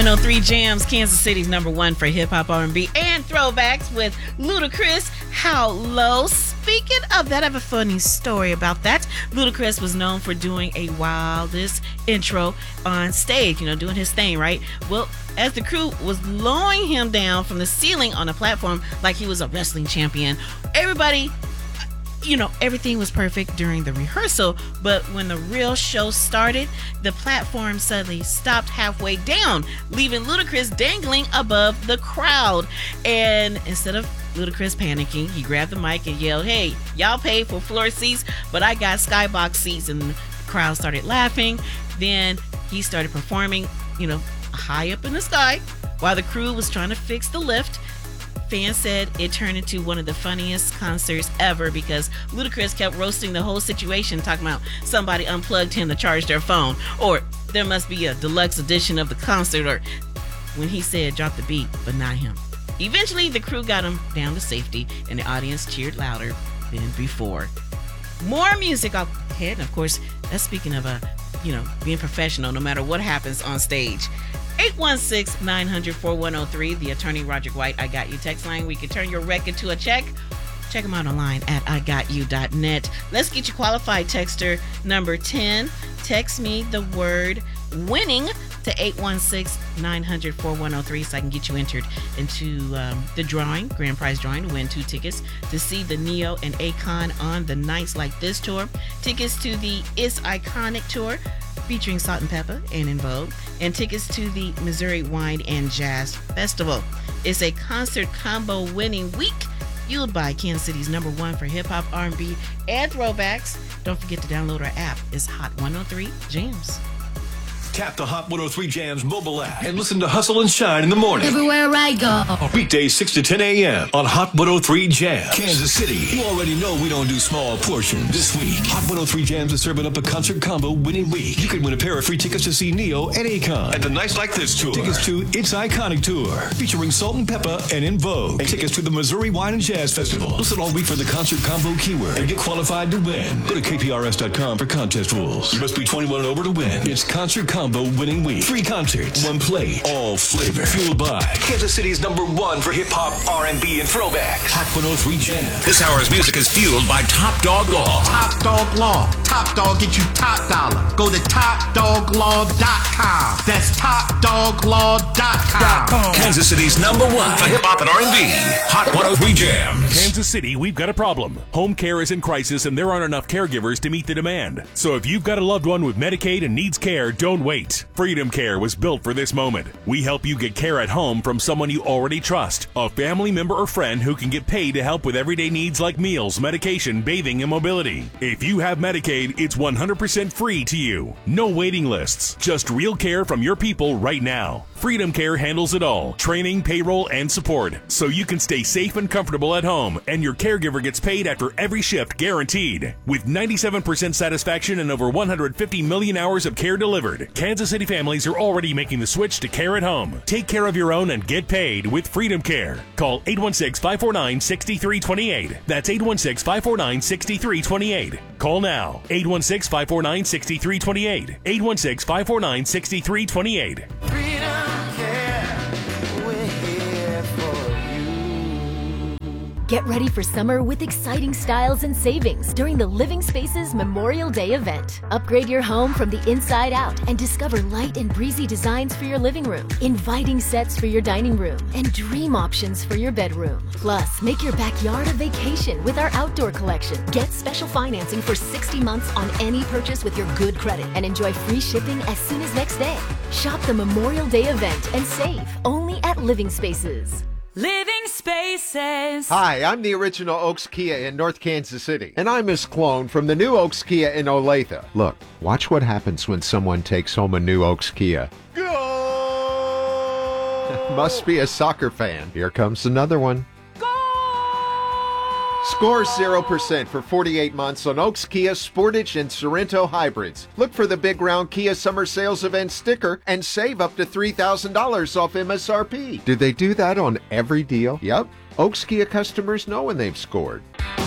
103 Jams, Kansas City's number one for hip-hop, R&B, and throwbacks with Ludacris, How Low. Speaking of that, I have a funny story about that. Ludacris was known for doing a wildest intro on stage, doing his thing, right? Well, as the crew was lowering him down from the ceiling on the platform like he was a wrestling champion, everybody... everything was perfect during the rehearsal, but when the real show started, the platform suddenly stopped halfway down, leaving Ludacris dangling above the crowd. And instead of Ludacris panicking, he grabbed the mic and yelled, "Hey, y'all paid for floor seats, but I got skybox seats." And the crowd started laughing. Then he started performing, high up in the sky while the crew was trying to fix the lift. Fans said it turned into one of the funniest concerts ever because Ludacris kept roasting the whole situation, talking about somebody unplugged him to charge their phone, or there must be a deluxe edition of the concert, or when he said drop the beat, but not him. Eventually, the crew got him down to safety, and the audience cheered louder than before. More music up ahead, and of course, that's speaking of being professional no matter what happens on stage. 816-900-4103, the attorney Roger White, I Got You text line. We can turn your wreck into a check. Check them out online at IGotYou.net. Let's get you qualified, texter number 10. Text me the word winning to 816-900-4103 so I can get you entered into the drawing, grand prize drawing, to win 2 tickets to see the Neo and Akon on the Nights Like This tour, tickets to the It's Iconic tour featuring Salt and Pepper and En Vogue, and tickets to the Missouri Wine and Jazz Festival. It's a concert combo winning week fueled by Kansas City's number one for hip-hop, R&B, and throwbacks. Don't forget to download our app. It's Hot 103 Jams. Tap the Hot 103 Jams mobile app and listen to Hustle and Shine in the morning. Everywhere I go. Weekdays 6 to 10 a.m. on Hot 103 Jams. Kansas City. You already know we don't do small portions. This week, Hot 103 Jams is serving up a concert combo winning week. You can win a pair of free tickets to see Neo and Akon at the Nights Like This tour. Tickets to It's Iconic tour featuring Salt and Pepper and En Vogue. And tickets to the Missouri Wine and Jazz Festival. Listen all week for the concert combo keyword and get qualified to win. Go to KPRS.com for contest rules. You must be 21 and over to win. It's concert combo winning week. Free concerts, one play, all flavor. Fueled by Kansas City's number one for hip-hop, R&B, and throwbacks. Hot 103 Jams. This hour's music is fueled by Top Dog Law. Top Dog Law. Top Dog get you top dollar. Go to TopDogLaw.com. That's TopDogLaw.com. Kansas City's number one for hip-hop and R&B. Hot 103 Jams. Kansas City, we've got a problem. Home care is in crisis and there aren't enough caregivers to meet the demand. So if you've got a loved one with Medicaid and needs care, don't wait. Freedom Care was built for this moment. We help you get care at home from someone you already trust, a family member or friend who can get paid to help with everyday needs like meals, medication, bathing, and mobility. If you have Medicaid, it's 100% free to you. No waiting lists, just real care from your people right now. Freedom Care handles it all, training, payroll, and support, so you can stay safe and comfortable at home, and your caregiver gets paid after every shift guaranteed. With 97% satisfaction and over 150 million hours of care delivered, Kansas City families are already making the switch to care at home. Take care of your own and get paid with Freedom Care. Call 816-549-6328. That's 816-549-6328. Call now. 816-549-6328. 816-549-6328. Get ready for summer with exciting styles and savings during the Living Spaces Memorial Day event. Upgrade your home from the inside out and discover light and breezy designs for your living room, inviting sets for your dining room, and dream options for your bedroom. Plus, make your backyard a vacation with our outdoor collection. Get special financing for 60 months on any purchase with your good credit and enjoy free shipping as soon as next day. Shop the Memorial Day event and save only at Living Spaces. Living Spaces. Hi, I'm the original Oaks Kia in North Kansas City. And I'm Miss Clone from the new Oaks Kia in Olathe. Look, watch what happens when someone takes home a new Oaks Kia. Go! Must be a soccer fan. Here comes another one. Score 0% for 48 months on Oaks Kia, Sportage, and Sorento hybrids. Look for the Big Round Kia Summer Sales Event sticker and save up to $3,000 off MSRP. Do they do that on every deal? Yep. Oaks Kia customers know when they've scored.